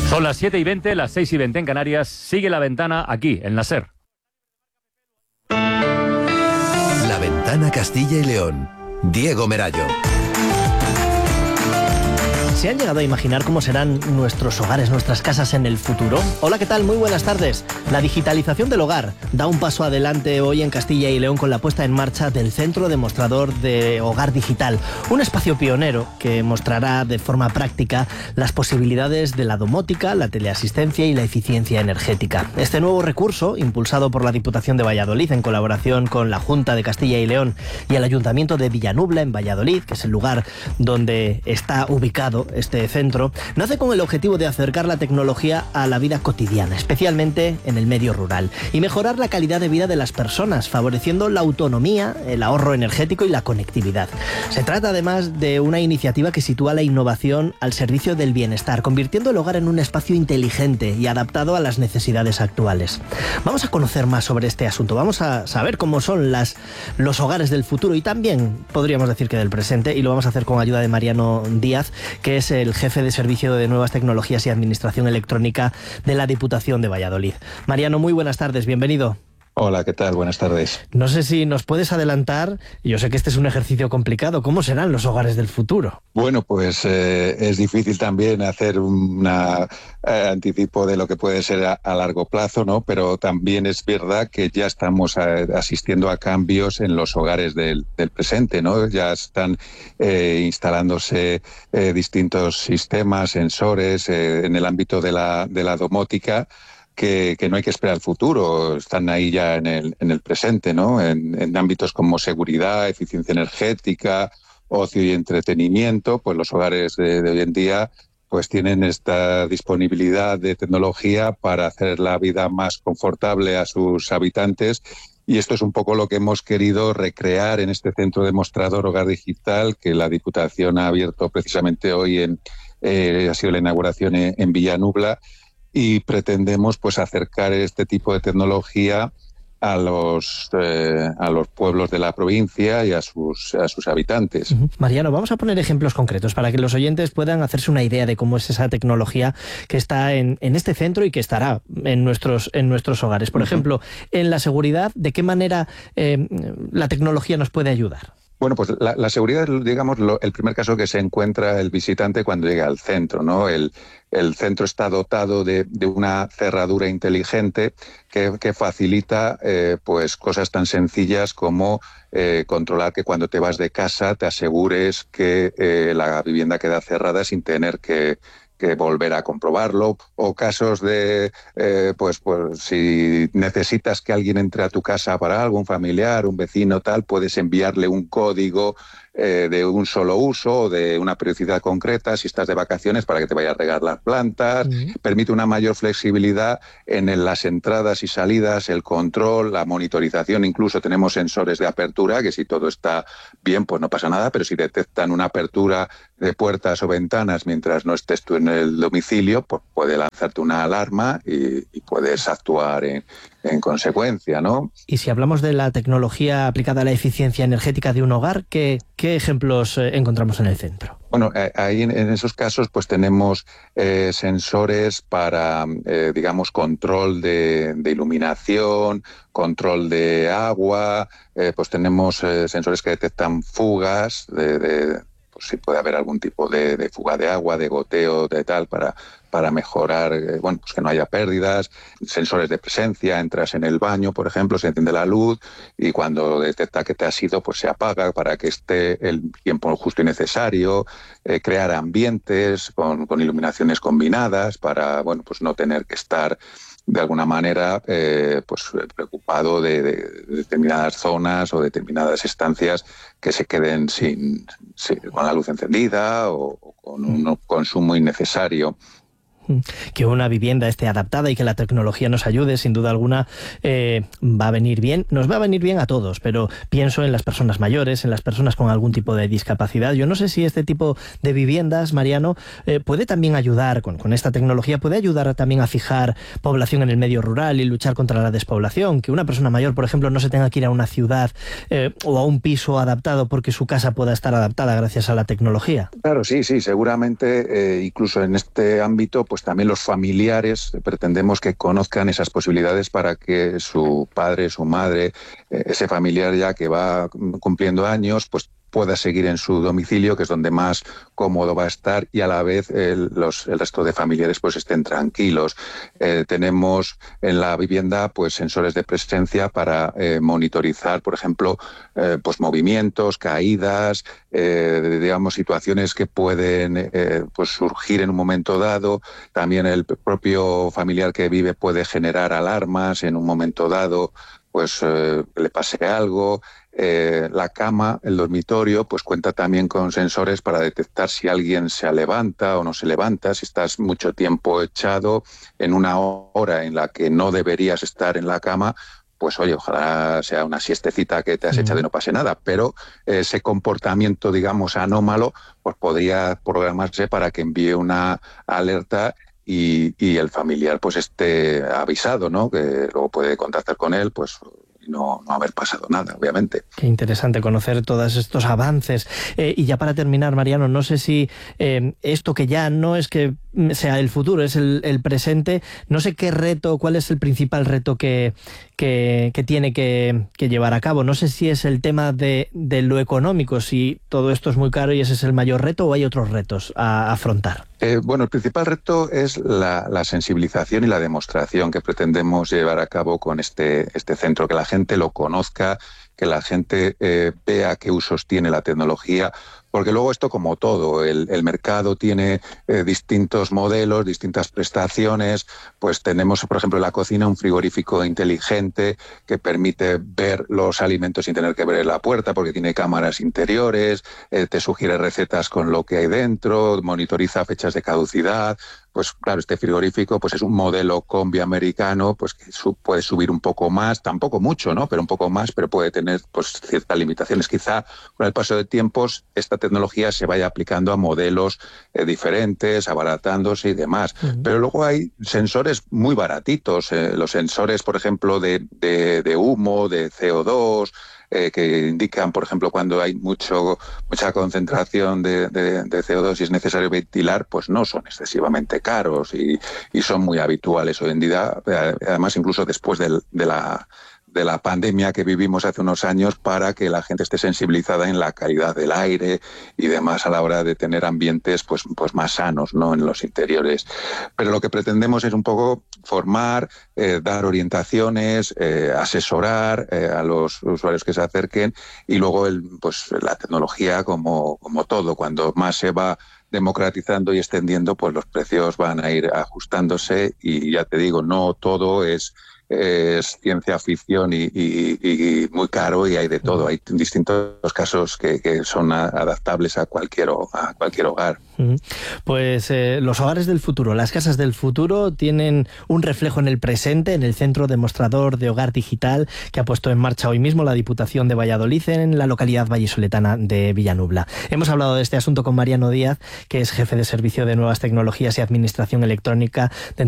Son las 7:20, las 6:20 en Canarias. Sigue La Ventana aquí, en la SER. La Ventana Castilla y León. Diego Merayo. ¿Se han llegado a imaginar cómo serán nuestros hogares, nuestras casas en el futuro? Hola, ¿qué tal? Muy buenas tardes. La digitalización del hogar da un paso adelante hoy en Castilla y León con la puesta en marcha del Centro Demostrador de Hogar Digital, un espacio pionero que mostrará de forma práctica las posibilidades de la domótica, la teleasistencia y la eficiencia energética. Este nuevo recurso, impulsado por la Diputación de Valladolid en colaboración con la Junta de Castilla y León y el Ayuntamiento de Villanubla en Valladolid, que es el lugar donde está ubicado este centro, nace con el objetivo de acercar la tecnología a la vida cotidiana, especialmente en el medio rural, y mejorar la calidad de vida de las personas, favoreciendo la autonomía, el ahorro energético y la conectividad. Se trata además de una iniciativa que sitúa la innovación al servicio del bienestar, convirtiendo el hogar en un espacio inteligente y adaptado a las necesidades actuales. Vamos a conocer más sobre este asunto, vamos a saber cómo son los hogares del futuro y también podríamos decir que del presente, y lo vamos a hacer con ayuda de Mariano Díaz, que es el jefe de Servicio de Nuevas Tecnologías y Administración Electrónica de la Diputación de Valladolid. Mariano, muy buenas tardes, bienvenido. Hola, ¿qué tal? Buenas tardes. No sé si nos puedes adelantar, yo sé que este es un ejercicio complicado, ¿cómo serán los hogares del futuro? Bueno, pues es difícil también hacer un anticipo de lo que puede ser a largo plazo, ¿no? Pero también es verdad que ya estamos asistiendo a cambios en los hogares del presente, ¿no? Ya están instalándose distintos sistemas, sensores en el ámbito de la domótica, que no hay que esperar al futuro, están ahí ya en el presente, ¿no? En ámbitos como seguridad, eficiencia energética, ocio y entretenimiento, pues los hogares de hoy en día pues tienen esta disponibilidad de tecnología para hacer la vida más confortable a sus habitantes. Y esto es un poco lo que hemos querido recrear en este centro demostrador Hogar Digital, que la Diputación ha abierto precisamente hoy ha sido la inauguración en Villanubla. Y pretendemos pues acercar este tipo de tecnología a los pueblos de la provincia y a sus habitantes. Mariano, vamos a poner ejemplos concretos para que los oyentes puedan hacerse una idea de cómo es esa tecnología que está en este centro y que estará en nuestros hogares. Por ejemplo, en la seguridad, ¿de qué manera la tecnología nos puede ayudar? Bueno, pues la seguridad es, digamos, el primer caso que se encuentra el visitante cuando llega al centro, ¿no? El centro está dotado de una cerradura inteligente que facilita pues cosas tan sencillas como controlar que cuando te vas de casa te asegures que la vivienda queda cerrada sin tener que volver a comprobarlo, o casos de, pues si necesitas que alguien entre a tu casa para algo, un familiar, un vecino, tal, puedes enviarle un código de un solo uso o de una periodicidad concreta si estás de vacaciones para que te vaya a regar las plantas. Permite una mayor flexibilidad en las entradas y salidas, el control, la monitorización. Incluso tenemos sensores de apertura que si todo está bien pues no pasa nada, pero si detectan una apertura de puertas o ventanas mientras no estés tú en el domicilio, pues puede lanzarte una alarma y puedes actuar en consecuencia, ¿no? Y si hablamos de la tecnología aplicada a la eficiencia energética de un hogar, ¿qué ejemplos encontramos en el centro? Bueno, ahí en esos casos pues tenemos sensores para, digamos, control de iluminación, control de agua, pues tenemos sensores que detectan fugas pues si puede haber algún tipo de fuga de agua, de goteo, de tal, para mejorar, bueno, pues que no haya pérdidas. Sensores de presencia, entras en el baño, por ejemplo, se enciende la luz y cuando detecta que te has ido, pues se apaga para que esté el tiempo justo y necesario. Crear ambientes con iluminaciones combinadas para, bueno, pues no tener que estar de alguna manera pues preocupado de determinadas zonas o determinadas estancias que se queden con la luz encendida o con un consumo innecesario. Que una vivienda esté adaptada y que la tecnología nos ayude, sin duda alguna, va a venir bien. Nos va a venir bien a todos, pero pienso en las personas mayores, en las personas con algún tipo de discapacidad. Yo no sé si este tipo de viviendas, Mariano, puede también ayudar, con esta tecnología, puede ayudar también a fijar población en el medio rural y luchar contra la despoblación. Que una persona mayor, por ejemplo, no se tenga que ir a una ciudad o a un piso adaptado porque su casa pueda estar adaptada gracias a la tecnología. Claro, sí, seguramente, incluso en este ámbito, pues pues también los familiares pretendemos que conozcan esas posibilidades para que su padre, su madre, ese familiar ya que va cumpliendo años, pues pueda seguir en su domicilio, que es donde más cómodo va a estar, y a la vez el resto de familiares pues estén tranquilos. Tenemos en la vivienda pues sensores de presencia para monitorizar, por ejemplo, pues movimientos, caídas, digamos situaciones que pueden pues surgir en un momento dado. También el propio familiar que vive puede generar alarmas en un momento dado, pues le pase algo. La cama, el dormitorio, pues cuenta también con sensores para detectar si alguien se levanta o no se levanta, si estás mucho tiempo echado en una hora en la que no deberías estar en la cama. Pues oye, ojalá sea una siestecita que te has echado y no pase nada, pero ese comportamiento, digamos, anómalo, pues podría programarse para que envíe una alerta y el familiar pues esté avisado, ¿no? Que luego puede contactar con él, pues no haber pasado nada, obviamente. Qué interesante conocer todos estos avances. Y ya para terminar, Mariano, no sé si esto que ya no es que sea el futuro, es el presente, no sé cuál es el principal reto que tiene que llevar a cabo. No sé si es el tema de lo económico, si todo esto es muy caro y ese es el mayor reto, o hay otros retos a afrontar. Bueno, el principal reto es la sensibilización y la demostración que pretendemos llevar a cabo con este centro, que la gente lo conozca, que la gente vea qué usos tiene la tecnología, porque luego esto, como todo, el mercado tiene distintos modelos, distintas prestaciones. Pues tenemos, por ejemplo, en la cocina un frigorífico inteligente que permite ver los alimentos sin tener que ver la puerta, porque tiene cámaras interiores, te sugiere recetas con lo que hay dentro, monitoriza fechas de caducidad. Pues claro, este frigorífico pues es un modelo combi americano, pues que puede subir un poco más, tampoco mucho, ¿no? Pero un poco más, pero puede tener pues ciertas limitaciones. Quizá con el paso de tiempos esta tecnología se vaya aplicando a modelos diferentes, abaratándose y demás. Pero luego hay sensores muy baratitos, los sensores, por ejemplo, de humo, de CO2, que indican, por ejemplo, cuando hay mucha concentración de CO2 y es necesario ventilar, pues no son excesivamente caros y son muy habituales hoy en día, además incluso después de la pandemia que vivimos hace unos años, para que la gente esté sensibilizada en la calidad del aire y demás a la hora de tener ambientes pues más sanos, ¿no?, en los interiores. Pero lo que pretendemos es un poco formar, dar orientaciones, asesorar a los usuarios que se acerquen, y luego la tecnología como todo, cuando más se va democratizando y extendiendo, pues los precios van a ir ajustándose, y ya te digo, no todo es ciencia ficción y muy caro, y hay de todo. Hay distintos casos que son adaptables a cualquier hogar. Pues los hogares del futuro, las casas del futuro, tienen un reflejo en el presente, en el Centro Demostrador de Hogar Digital que ha puesto en marcha hoy mismo la Diputación de Valladolid en la localidad vallisoletana de Villanubla. Hemos hablado de este asunto con Mariano Díaz, que es jefe de Servicio de Nuevas Tecnologías y Administración Electrónica